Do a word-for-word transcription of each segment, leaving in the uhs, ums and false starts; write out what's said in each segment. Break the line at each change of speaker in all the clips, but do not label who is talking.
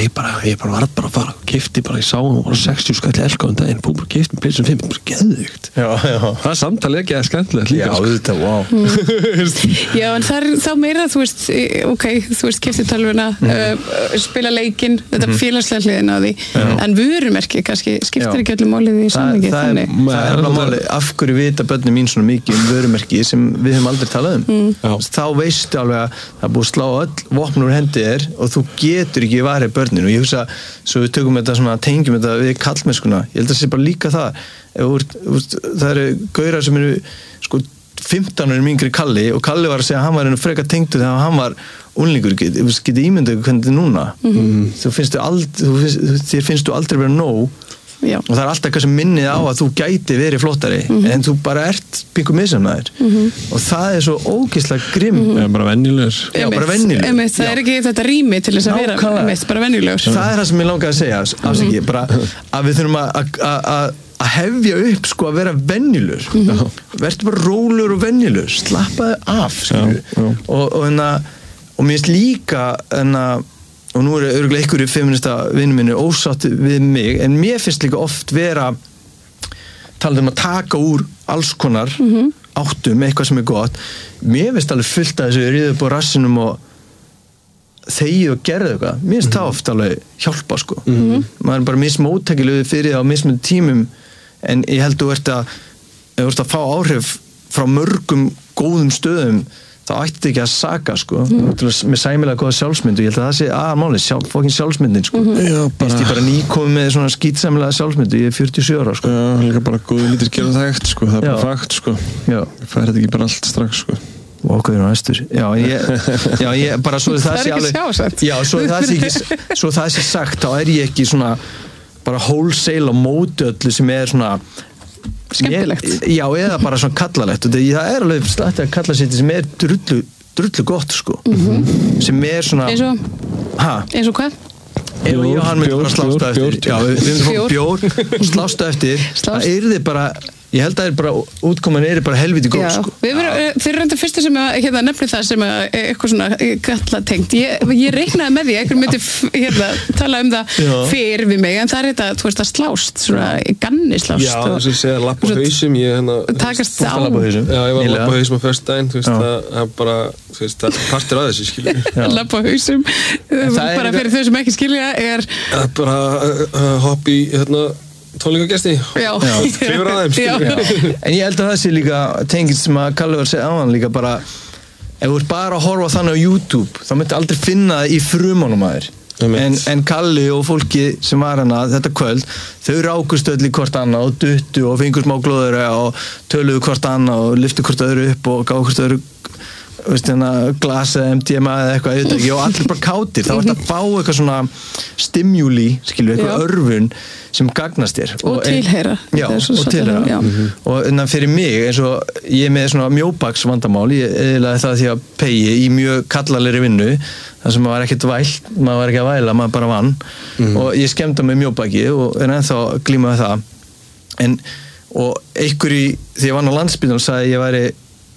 ég bara, ég bara var bara að fara keypti bara, ég sá hann og var sextíu skall elka um daginn, búið bara keypti með pilsum fimm bara geðveikt.
Já, já.
Það er samtalið ekki að skemmtilegt líka.
Já, þetta, wow.
Já, en það er þá meira, þú veist, ok, þú veist, keypti tölvuna, mm. uh, spila leikinn, þetta mm. félagslega hliðin á því, já. En vörumerki kannski skiptir ekki öllum málið í samhengi þannig.
Það er alveg máli, af hverju vita börnin mín svona mikið um vörumerki sem við höfum aldrei talað um. Mm. Þá veistu alveg að það er búið að slá öll vopn úr hendi þér og þú getur ekki varið börnin og ég hugsa, svo við tökum þetta svona, tengjum þetta við kallmennskuna, ég held að það sé bara líka það. Það eru gaurar sem eru sko fimmtán árum yngri Kalli og Kalli var að segja að hann var einu frekar tengdur þegar hann var unlingur, getið ímyndað hvernig þetta er núna. Mm-hmm. Þú finnst aldrei, þú finnst, þér finnst þú aldrei vera nóg. Já. Og það er alltaf eitthvað sem minnið á að þú gæti verið flottari, mm-hmm. en þú bara ert pingu missamnaður. Mm-hmm. Og það er svo ógeðslega grimm.
Mm-hmm. Já, bara venjulegur.
Já, bara venjulegur.
Emitt, það er ekki þetta rými til þess að vera emitt, bara venjulegur.
Það er það sem ég langaði að segja, afsaki, mm-hmm. bara að við þurfum að að að hefja upp sko að vera venjulegur. Mm-hmm. Vertu bara rólegur og venjulegur, slappaðu af, skilur. Já, já. Og, og, enna, og mér finnst líka enna, og nú er örugglega einhverju feminista vinur minni ósátt við mig, en mér finnst líka oft vera talað um að taka úr alls konar mm-hmm. áttum, eitthvað sem er gott. Mér finnst alveg fullt að þessu ríðu upp á rassinum og þegið og gerðu eitthvað. Mér finnst mm-hmm. það oft alveg hjálpa sko. Mm-hmm. Maður er bara mismóttækilegur fyrir það á mismunandi tímum, en ég held að þú ert að, þú ert að fá áhrif frá mörgum góðum stöðum, þá ætti þetta ekki að saka sko, mm. með sæmilega góða sjálfsmynd og ég held að það sé aðalmáli, sjálf, fokkin sjálfsmyndin sko. Mm-hmm. Já, bara... Ég er bara nýkomið með svona skítsæmilega sjálfsmynd og ég er fjörutíu og sjö ára sko.
Já, líka bara góðu lítir gera það ekkert sko, það er Já. Bara fakt sko. Já. Ég fær þetta ekki bara allt strax sko.
Og okkur er á æstur. Já, ég, já, ég bara svo það sé alveg...
Það er ekki sjásett.
Já, svo það sé ekki, svo það sé sagt, þá er ég ekki svona bara wholesale á móti öllu sem er svona
skemmtilegt.
Ég, já, eða bara svona kallalegt og það, það er alveg slætti að kalla sér sem er drullu, drullu gott sko. Mm-hmm. Sem er svona
eins og,
ha?
Eins og hvað?
Ef ég og hann myndi bara slásta eftir já, við myndum fór bjór og slásta eftir það yrði bara, ég held að það er bara útkoman er bara helviti góð sko.
Við verum, þeir eru enda fyrsta sem að hérna, nefnir það sem að eitthvað svona gallatengt. Ég, ég reiknaði með því að einhver myndi hérna, tala um það já. Fyrir við mig, en það er þetta, þú veist, að slást, svona ganni slást.
Já, þess að segja lappa hausum, ég hérna...
Takast á.
Já, ég var að lappa hausum á föstudaginn, þú veist, það er bara, þú veist, það er partur af þessu, skilur.
Lappa hausum, bara fyrir þau sem ekki skilja, er...
bara hopp í, hérna, tónleikagesti hrifur að þeim
en ég held að það sé líka tengist sem að Kalli var að segja á hann líka bara ef þú ert bara að horfa þannig á YouTube þá myndi aldrei finna það í frumunum að þér en, en Kalli og fólki sem var hana þetta kvöld þau rákust öll í hvort annað og duttu og fengur smá glóður og töluðu hvort annað og lyftu hvort öðru upp og gáðu hvort öðru veist hérna glas eða M D M A eða eitthvað auðvitað ekki og allir bara kátir þá ert að fá eitthvað svona stimuli skilur, eitthvað já. Örfun sem gagnast þér
og, og tilheyra
já, og tilheyra mm-hmm. og en fyrir mig eins og ég er með svona mjóbaks vandamál ég eðlaði það því að pegi í mjög kallalegri vinnu þar sem maður var ekkert vælt maður var ekki að væla, maður bara vann mm-hmm. og ég skemmta með mjóbaki og er ennþá glíma með það en, og einhver í, því ég vann á Landsbílunum sagði ég væri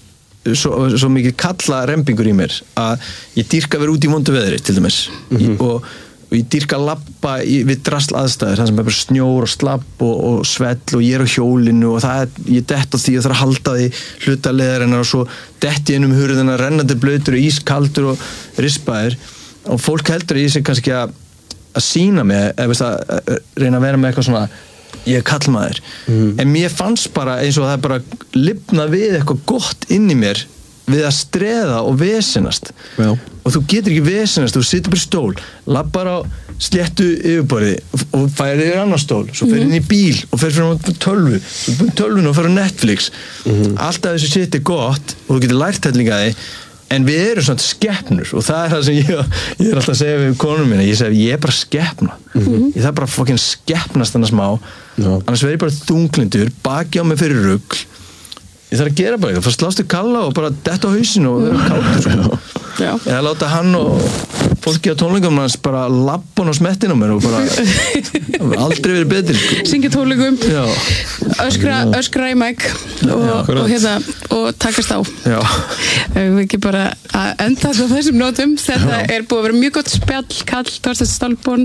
Svo, svo mikið kalla rembingur í mér að ég dýrka að vera út í vondu veðri til dæmis mm-hmm. og, og ég dýrka að labba í, við drasl aðstæður það sem er bara snjór og slapp og, og svell og ég er á hjólinu og það er, ég dett á því og þarf að halda því hlutaleðarinnar og svo dett ég inn um hurðina rennandi blautur og ískaldur og rispaðir og fólk heldur að ég sé kannski að að sína mig eða veist að, að reyna að vera með eitthvað svona ég er kallmaður mm. en mér fannst bara eins og það bara lifna við eitthvað gott inn í mér við að streða og vesenast
Já.
Og þú getur ekki vesenast þú situr bara í stól, lappar á sléttu yfirborði og færir yfir annar stól, svo fer inn í bíl og fer fyrir á tölvu, þú búin tölvun og fer á Netflix mm. alltaf þessu sitt er gott og þú getur lært þetta líka því en við erum svona skepnur og það er það sem ég, ég er alltaf að segja við konum mína, ég segi ég er bara skepna mm-hmm. ég þarf bara að fokkin skepnast þannig smá no. annars verð ég bara þunglindur baki á mig fyrir rugl ég þarf að gera bara eitthvað, fyrst lástu Kalla og bara detta á hausinu og vera kátur sko. eða láta hann og fólki á tónleikum hans bara labba hann á smettin á mér og bara aldrei verið betri sko.
Syngja tónleikum öskra, öskra í mæk og, og, hérna, og takast á við ekki bara að enda á þessum nótum þetta Já. Er búið að vera mjög gott spjall Karl Thorsteinn Stálborn